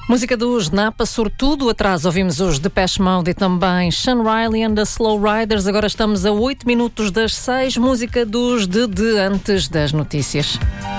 Música dos Napa, sobretudo atrás ouvimos os Depeche Mode e também Sean Riley and the Slow Riders. Agora estamos a 8 minutos das 6, música dos de antes das notícias.